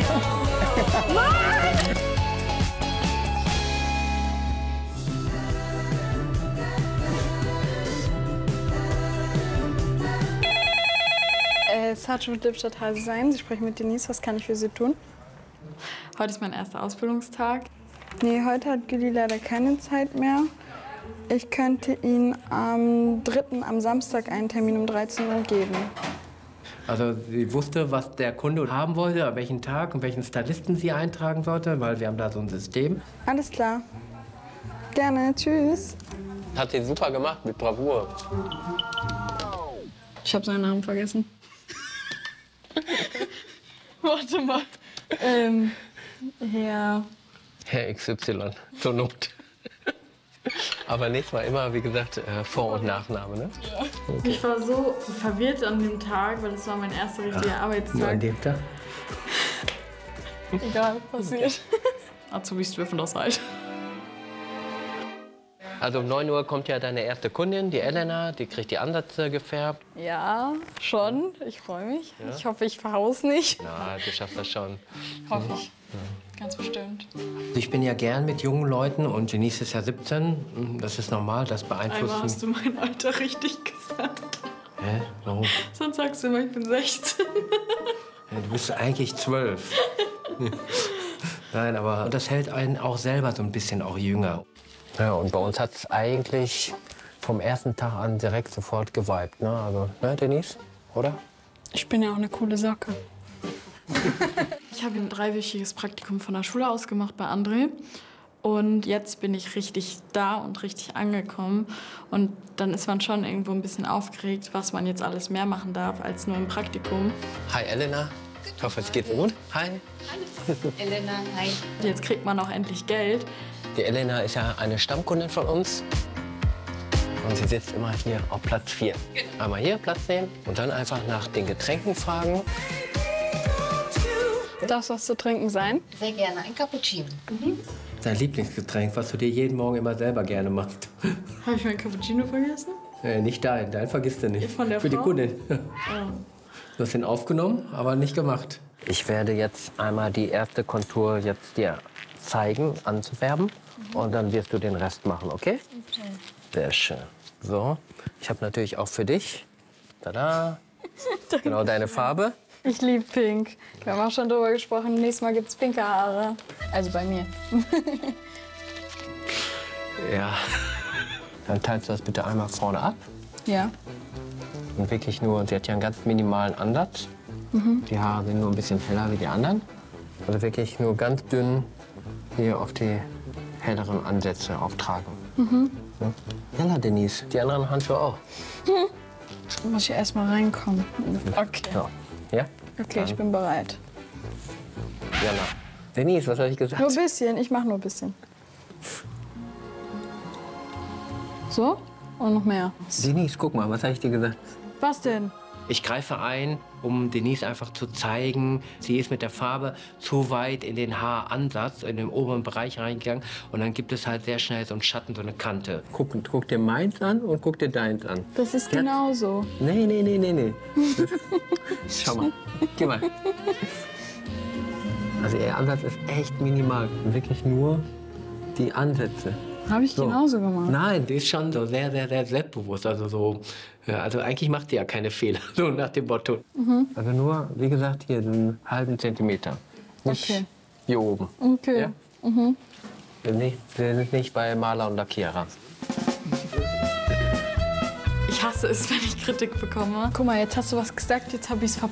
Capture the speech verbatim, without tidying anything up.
Äh, Sergeant mit Lippstadt Hase sein. Sie sprechen mit Denise. Was kann ich für Sie tun? Heute ist mein erster Ausbildungstag. Nee, heute hat Güli leider keine Zeit mehr. Ich könnte Ihnen am dritten am Samstag einen Termin um dreizehn Uhr geben. Also sie wusste, was der Kunde haben wollte, an welchen Tag und welchen Stylisten sie eintragen sollte, weil wir haben da so ein System. Alles klar. Gerne. Tschüss. Hat sie super gemacht, mit Bravour. Ich habe seinen Namen vergessen. Warte mal. Ähm, Herr... Herr X Y, zur Not. Aber nächstes Mal immer, wie gesagt, Vor- und Nachname, ne? Ja. Okay. Ich war so verwirrt an dem Tag, weil es war mein erster richtiger Ach, Arbeitstag. Nur an dem Tag? Egal, passiert. Azubis dürfen das halt. Also um neun Uhr kommt ja deine erste Kundin, die Elena, die kriegt die Ansätze gefärbt. Ja, schon. Ich freue mich. Ja? Ich hoffe, ich verhaus nicht. Na, du schaffst das schon. Hoffe ich. Ja. Ganz bestimmt. Ich bin ja gern mit jungen Leuten und Denise ist ja siebzehn. Das ist normal, das beeinflusst. Einmal hast du mein Alter richtig gesagt. Hä? Warum? Sonst sagst du immer, ich bin sechzehn. Ja, du bist eigentlich zwölf. Nein, aber das hält einen auch selber so ein bisschen auch jünger. Ja, und bei uns hat es eigentlich vom ersten Tag an direkt sofort geweibt, ne? Also, ne, Denise? Oder? Ich bin ja auch eine coole Socke. Ich habe ein dreiwöchiges Praktikum von der Schule aus gemacht bei André. Und jetzt bin ich richtig da und richtig angekommen. Und dann ist man schon irgendwo ein bisschen aufgeregt, was man jetzt alles mehr machen darf als nur im Praktikum. Hi, Elena. Ich hoffe, es geht dir gut. Hi. Hallo, Elena. Hi. Jetzt kriegt man auch endlich Geld. Die Elena ist ja eine Stammkundin von uns. Und sie sitzt immer hier auf Platz vier. Einmal hier Platz nehmen und dann einfach nach den Getränken fragen. Darf es was zu trinken sein? Sehr gerne. Ein Cappuccino. Mhm. Dein Lieblingsgetränk, was du dir jeden Morgen immer selber gerne machst. Habe ich mein Cappuccino vergessen? Äh, nicht dein, dein vergisst du nicht. Von der Für Frau? die Kundin. Oh. Du hast ihn aufgenommen, aber nicht gemacht. Ich werde jetzt einmal die erste Kontur jetzt dir zeigen, anzufärben. Mhm. Und dann wirst du den Rest machen, okay? Okay. Sehr schön. So, ich habe natürlich auch für dich, tada, genau deine Farbe. Ich liebe Pink. Wir haben auch schon drüber gesprochen. Nächstes Mal gibt's pinke Haare. Also bei mir. Ja. Dann teilst du das bitte einmal vorne ab. Ja. Und wirklich nur, sie hat ja einen ganz minimalen Ansatz. Mhm. Die Haare sind nur ein bisschen heller wie die anderen. Also wirklich nur ganz dünn hier auf die helleren Ansätze auftragen. Mhm. Ja, na, Denise, die anderen Handschuhe auch. Mhm. Muss ich erst mal reinkommen. Okay. So. Ja? Okay, ich bin bereit. Ja, na. Denise, was habe ich gesagt? Nur ein bisschen. Ich mache nur ein bisschen. So? Und noch mehr. Denise, guck mal, was habe ich dir gesagt? Was denn? Ich greife ein, um Denise einfach zu zeigen, sie ist mit der Farbe zu weit in den Haaransatz, in den oberen Bereich reingegangen. Und dann gibt es halt sehr schnell so einen Schatten, so eine Kante. Guck, guck dir meins an und guck dir deins an. Das ist Jetzt? genauso. Nee, nee, nee, nee, nee. Schau mal, geh mal. Also ihr Ansatz ist echt minimal. Wirklich nur die Ansätze. Habe ich So. genauso gemacht. Nein, die ist schon so sehr, sehr, sehr selbstbewusst. Also so, ja, also eigentlich macht die ja keine Fehler, so nach dem Motto. Mhm. Also nur, wie gesagt, hier einen halben Zentimeter. Nicht Okay. hier oben. Okay. Ja? Mhm. Wir sind nicht, wir sind nicht bei Maler und Lackierer. Ich hasse es, wenn ich Kritik bekomme. Guck mal, jetzt hast du was gesagt, jetzt habe ich es ver